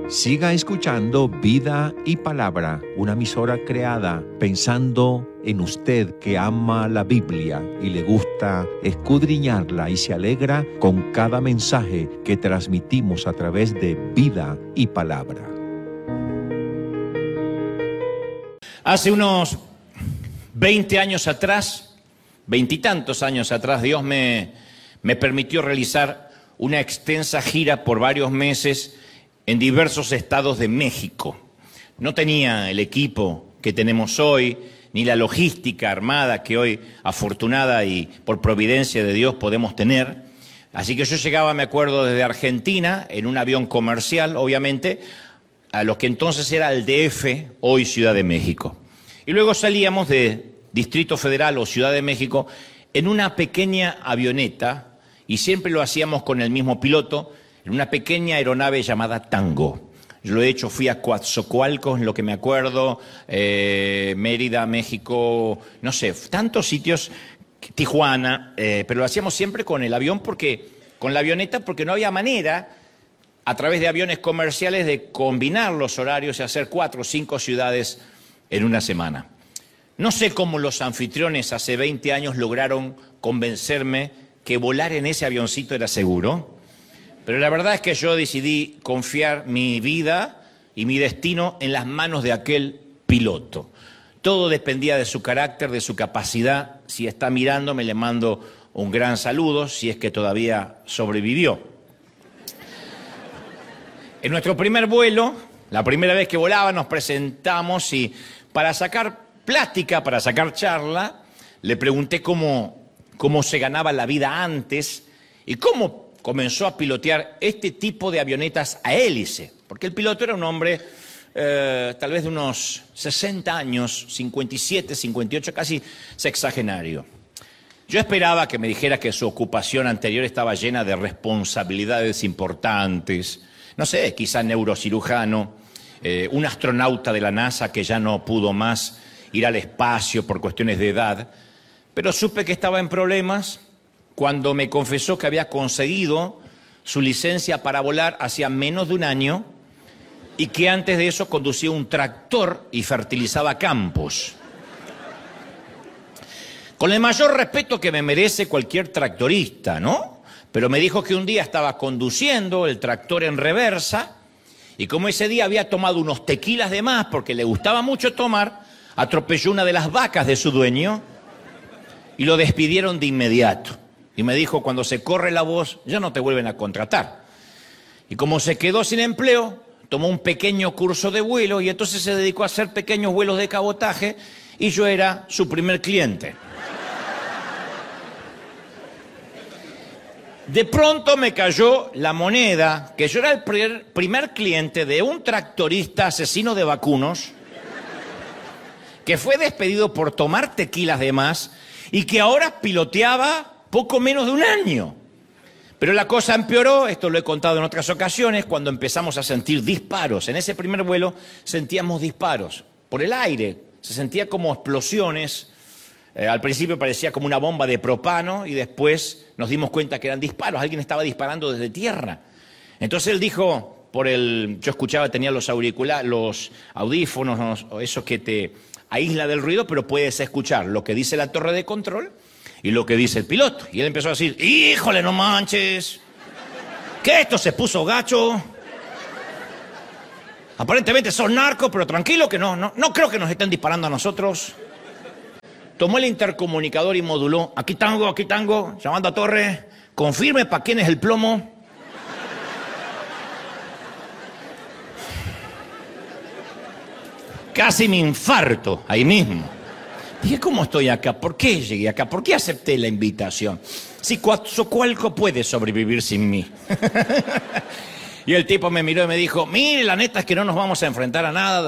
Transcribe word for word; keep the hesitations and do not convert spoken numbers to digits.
Siga escuchando Vida y Palabra, una emisora creada pensando en usted que ama la Biblia y le gusta escudriñarla y se alegra con cada mensaje que transmitimos a través de Vida y Palabra. Hace unos veinte años atrás, veintitantos años atrás, Dios me, me permitió realizar una extensa gira por varios meses en diversos estados de México. No tenía el equipo que tenemos hoy, ni la logística armada que hoy, afortunada y por providencia de Dios, podemos tener. Así que yo llegaba, me acuerdo, desde Argentina, en un avión comercial, obviamente, a lo que entonces era el D F, hoy Ciudad de México. Y luego salíamos de Distrito Federal o Ciudad de México en una pequeña avioneta, y siempre lo hacíamos con el mismo piloto, en una pequeña aeronave llamada Tango. Yo lo he hecho, fui a Coatzacoalcos, en lo que me acuerdo, eh, Mérida, México, no sé, tantos sitios, Tijuana, eh, pero lo hacíamos siempre con el avión, porque, con la avioneta, porque no había manera, a través de aviones comerciales, de combinar los horarios y hacer cuatro o cinco ciudades en una semana. No sé cómo los anfitriones hace veinte años lograron convencerme que volar en ese avioncito era seguro. Pero la verdad es que yo decidí confiar mi vida y mi destino en las manos de aquel piloto. Todo dependía de su carácter, de su capacidad. Si está mirándome, le mando un gran saludo, si es que todavía sobrevivió. En nuestro primer vuelo, la primera vez que volaba, nos presentamos y para sacar plática, para sacar charla, le pregunté cómo, cómo se ganaba la vida antes y cómo comenzó a pilotear este tipo de avionetas a hélice, porque el piloto era un hombre eh, tal vez de unos sesenta años, cincuenta y siete, cincuenta y ocho, casi sexagenario. Yo esperaba que me dijera que su ocupación anterior estaba llena de responsabilidades importantes, no sé, quizá neurocirujano, eh, un astronauta de la NASA que ya no pudo más ir al espacio por cuestiones de edad, pero supe que estaba en problemas cuando me confesó que había conseguido su licencia para volar hacía menos de un año y que antes de eso conducía un tractor y fertilizaba campos. Con el mayor respeto que me merece cualquier tractorista, ¿no? Pero me dijo que un día estaba conduciendo el tractor en reversa y como ese día había tomado unos tequilas de más porque le gustaba mucho tomar, atropelló una de las vacas de su dueño y lo despidieron de inmediato. Y me dijo, cuando se corre la voz, ya no te vuelven a contratar. Y como se quedó sin empleo, tomó un pequeño curso de vuelo y entonces se dedicó a hacer pequeños vuelos de cabotaje y yo era su primer cliente. De pronto me cayó la moneda que yo era el primer, primer cliente de un tractorista asesino de vacunos que fue despedido por tomar tequilas de más y que ahora piloteaba poco menos de un año. Pero la cosa empeoró, esto lo he contado en otras ocasiones, cuando empezamos a sentir disparos. En ese primer vuelo sentíamos disparos por el aire, se sentía como explosiones. Eh, al principio parecía como una bomba de propano y después nos dimos cuenta que eran disparos, alguien estaba disparando desde tierra. Entonces él dijo, por el, yo escuchaba, tenía los auriculares, los audífonos, eso que te aísla del ruido, pero puedes escuchar lo que dice la torre de control y lo que dice el piloto. Y él empezó a decir, híjole, no manches, que esto se puso gacho. Aparentemente son narcos, pero tranquilo que no, no, no creo que nos estén disparando a nosotros. Tomó el intercomunicador y moduló, aquí Tango, aquí Tango, llamando a torre, confirme para quién es el plomo. Casi me infarto ahí mismo. Dije, ¿cómo estoy acá? ¿Por qué llegué acá? ¿Por qué acepté la invitación? Si Coatzacoalcos puede sobrevivir sin mí. Y el tipo me miró y me dijo, mire, la neta es que no nos vamos a enfrentar a nada.